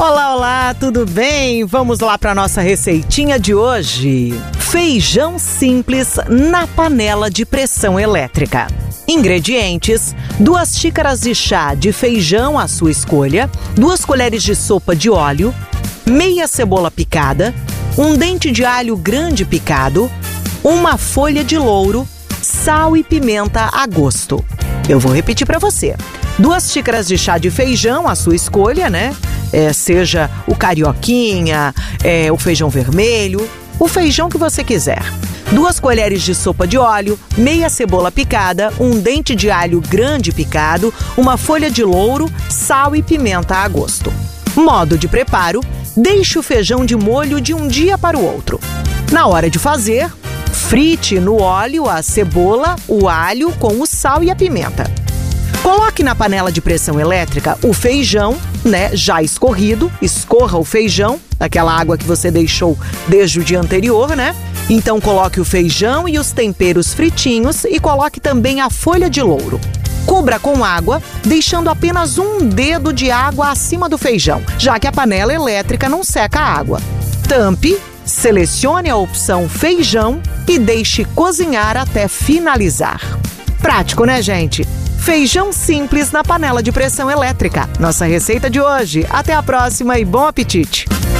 Olá, olá, tudo bem? Vamos lá para a nossa receitinha de hoje. Feijão simples na panela de pressão elétrica. Ingredientes: 2 xícaras de chá de feijão à sua escolha, 2 colheres de sopa de óleo, meia cebola picada, 1 dente de alho grande picado, 1 folha de louro, sal e pimenta a gosto. Eu vou repetir para você. 2 xícaras de chá de feijão à sua escolha, né? Seja o carioquinha, o feijão vermelho, o feijão que você quiser. 2 colheres de sopa de óleo, meia cebola picada, 1 dente de alho grande picado, 1 folha de louro, sal e pimenta a gosto. Modo de preparo: deixe o feijão de molho de um dia para o outro. Na hora de fazer, frite no óleo a cebola, o alho com o sal e a pimenta. Coloque na panela de pressão elétrica o feijão, já escorrido. Escorra o feijão, aquela água que você deixou desde o dia anterior, Então coloque o feijão e os temperos fritinhos e coloque também a folha de louro. Cubra com água, deixando apenas 1 dedo de água acima do feijão, já que a panela elétrica não seca a água. Tampe, selecione a opção feijão e deixe cozinhar até finalizar. Prático, né, gente? Feijão simples na panela de pressão elétrica. Nossa receita de hoje. Até a próxima e bom apetite!